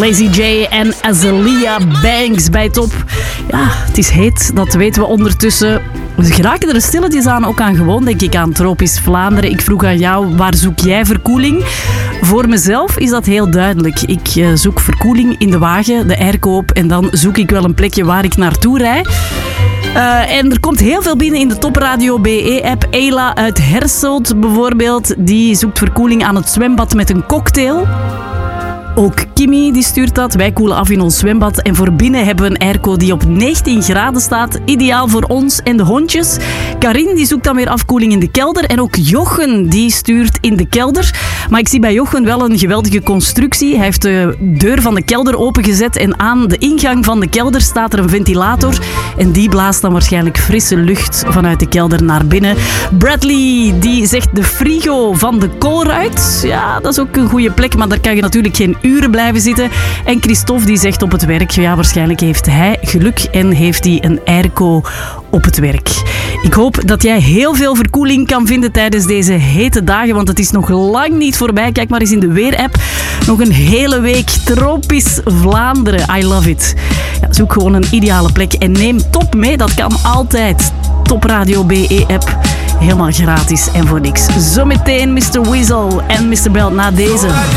Lazy J en Azealia Banks bij Top. Ja, het is heet, dat weten we ondertussen. We geraken er stilletjes aan, ook aan gewoon, denk ik, aan tropisch Vlaanderen. Ik vroeg aan jou, waar zoek jij verkoeling? Voor mezelf is dat heel duidelijk. Ik zoek verkoeling in de wagen, de airco op, en dan zoek ik wel een plekje waar ik naartoe rijd. En er komt heel veel binnen in de Top Radio BE-app. Ela uit Herselt bijvoorbeeld, die zoekt verkoeling aan het zwembad met een cocktail. Ook Kimmy die stuurt dat. Wij koelen af in ons zwembad. En voor binnen hebben we een airco die op 19 graden staat. Ideaal voor ons en de hondjes. Karin die zoekt dan weer afkoeling in de kelder. En ook Jochen die stuurt in de kelder. Maar ik zie bij Jochen wel een geweldige constructie. Hij heeft de deur van de kelder opengezet. En aan de ingang van de kelder staat er een ventilator. En die blaast dan waarschijnlijk frisse lucht vanuit de kelder naar binnen. Bradley die zegt de frigo van de Colruyt. Ja, dat is ook een goede plek. Maar daar kan je natuurlijk geen uren blijven zitten. En Christophe die zegt op het werk, ja, waarschijnlijk heeft hij geluk en heeft hij een airco op het werk. Ik hoop dat jij heel veel verkoeling kan vinden tijdens deze hete dagen, want het is nog lang niet voorbij. Kijk maar eens in de weerapp. Nog een hele week tropisch Vlaanderen. I love it. Ja, zoek gewoon een ideale plek en neem Top mee. Dat kan altijd. Top Radio BE-app. Helemaal gratis en voor niks. Zometeen Mr. Weasel en Mr. Belt na deze.